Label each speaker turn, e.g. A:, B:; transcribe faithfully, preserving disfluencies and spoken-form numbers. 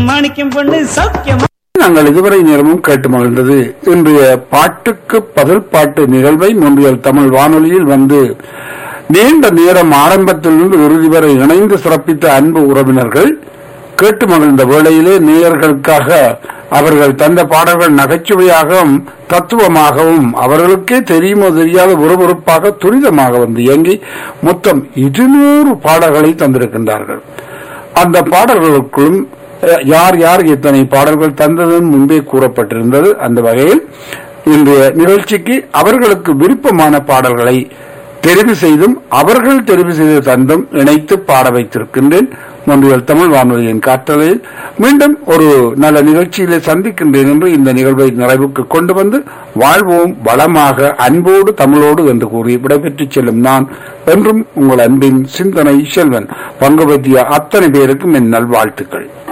A: மாணிக்கம் பொண்ணு சௌக்கியமா.
B: நாங்கள் இதுவரை நேரமும் கேட்டு மகிழ்ந்தது இன்றைய பாட்டுக்கு பதில் பாட்டு நிகழ்வை மொன்றியல் தமிழ் வானொலியில் வந்து நீண்ட நேரம் ஆரம்பத்திலிருந்து இறுதி வரை இணைந்து சிறப்பித்த அன்பு உறவினர்கள் கேட்டு மகிழ்ந்த வேளையிலே நேயர்களுக்காக அவர்கள் தந்த பாடல்கள் நகைச்சுவையாகவும் தத்துவமாகவும் அவர்களுக்கே தெரியுமோ தெரியாத விறுவிறுப்பாக துரிதமாக வந்து இயங்கி மொத்தம் இருநூறு பாடல்களை தந்திருக்கின்றார்கள். அந்த பாடல்களுக்குள்ளும் யார் யார் இத்தனை பாடல்கள் தந்ததும் முன்பே கூறப்பட்டிருந்தது. அந்த வகையில் இன்றைய நிகழ்ச்சிக்கு அவர்களுக்கு விருப்பமான பாடல்களை தெரிவு செய்தும் அவர்கள் தெரிவு செய்து தந்தும் இணைத்து பாட வைத்திருக்கின்றேன். மொன்றியல் தமிழ் வானொலியின் காற்றலையில் மீண்டும் ஒரு நல்ல நிகழ்ச்சியிலே சந்திக்கின்றேன் என்று இந்த நிகழ்வை நிறைவுக்கு கொண்டு வந்து வாழ்வோம் வளமாக அன்போடு தமிழோடு என்று கூறி விடைபெற்று செல்லும் நான் என்றும் உங்கள் அன்பின் சிந்தனை செல்வன். பங்கு பற்றிய அத்தனை பேருக்கும் என் நல்வாழ்த்துக்கள்.